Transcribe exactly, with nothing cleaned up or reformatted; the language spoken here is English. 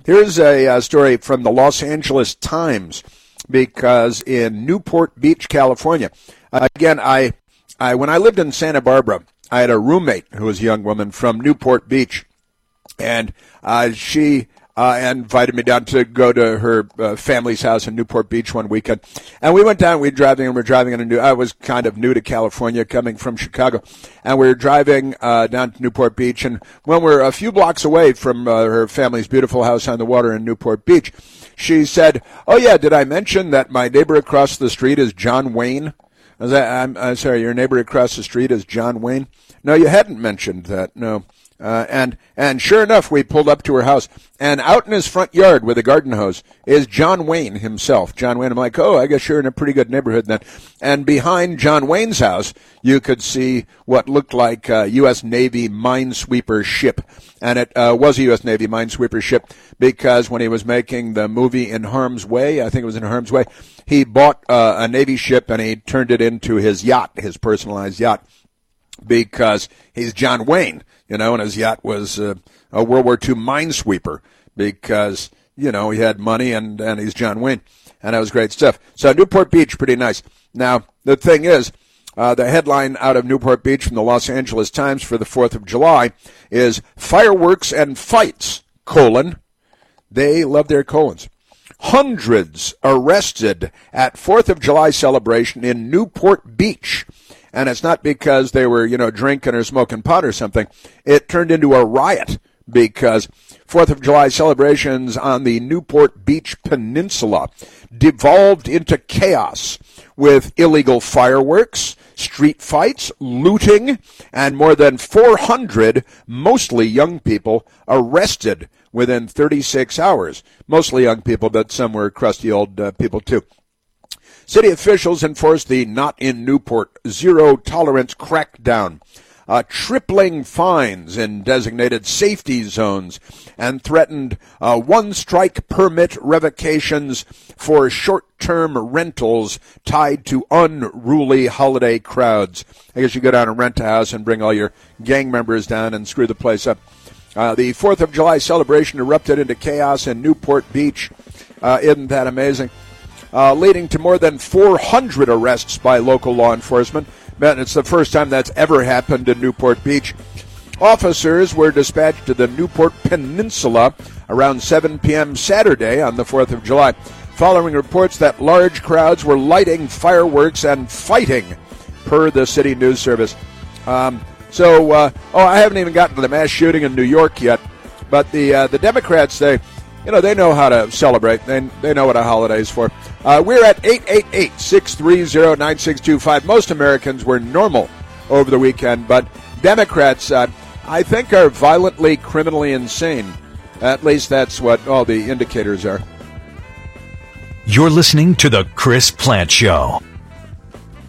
Here's a uh, story from the Los Angeles Times, because in Newport Beach, California, uh, again, I, I when I lived in Santa Barbara, I had a roommate who was a young woman from Newport Beach, and uh, she uh, invited me down to go to her uh, family's house in Newport Beach one weekend. And we went down, we were driving, and we were driving in a new, I was kind of new to California, coming from Chicago. And we were driving uh, down to Newport Beach, and when we're a few blocks away from uh, her family's beautiful house on the water in Newport Beach, she said, "Oh yeah, did I mention that my neighbor across the street is John Wayne?" I was like, I'm, I'm sorry, your neighbor across the street is John Wayne? No, you hadn't mentioned that, no. Uh, and and sure enough, we pulled up to her house, and out in his front yard with a garden hose is John Wayne himself. John Wayne. I'm like, oh, I guess you're in a pretty good neighborhood then. And behind John Wayne's house, you could see what looked like a U S Navy minesweeper ship. And it uh, was a U S Navy minesweeper ship because when he was making the movie In Harm's Way, I think it was In Harm's Way, he bought uh, a Navy ship and he turned it into his yacht, his personalized yacht, because he's John Wayne. You know, and his yacht was uh, a World War Two minesweeper because, you know, he had money and, and he's John Wayne. And that was great stuff. So Newport Beach, pretty nice. Now, the thing is, uh, the headline out of Newport Beach from the Los Angeles Times for the fourth of July is Fireworks and Fights, colon. They love their colons. Hundreds arrested at fourth of July celebration in Newport Beach. And it's not because they were, you know, drinking or smoking pot or something. It turned into a riot because fourth of July celebrations on the Newport Beach Peninsula devolved into chaos with illegal fireworks, street fights, looting, and more than four hundred, mostly young people, arrested within thirty-six hours. Mostly young people, but some were crusty old uh, people too. City officials enforced the Not in Newport zero-tolerance crackdown, uh, tripling fines in designated safety zones, and threatened uh, one-strike permit revocations for short-term rentals tied to unruly holiday crowds. I guess you go down and rent a house and bring all your gang members down and screw the place up. Uh, the fourth of July celebration erupted into chaos in Newport Beach. Uh, isn't that amazing? Uh, leading to more than four hundred arrests by local law enforcement. Man, it's the first time that's ever happened in Newport Beach. Officers were dispatched to the Newport Peninsula around seven p.m. Saturday on the fourth of July, following reports that large crowds were lighting fireworks and fighting, per the city news service. Um, so, uh, oh, I haven't even gotten to the mass shooting in New York yet, but the uh, the Democrats, they, you know, they know how to celebrate. They, they know what a holiday is for. Uh, we're at eight eight eight, six three zero, nine six two five. Most Americans were normal over the weekend, but Democrats, uh, I think, are violently, criminally insane. At least that's what all the indicators are. You're listening to The Chris Plante Show.